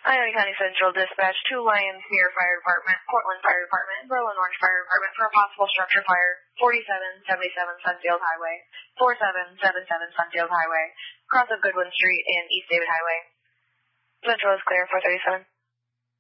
Iowa County Central Dispatch to Lions Mirror Fire Department, Portland Fire Department, Berlin Orange Fire Department for a possible structure fire, 4777 Sunfield Highway, 4777 Sunfield Highway, cross of Goodwin Street and East David Highway. Central is clear, 437.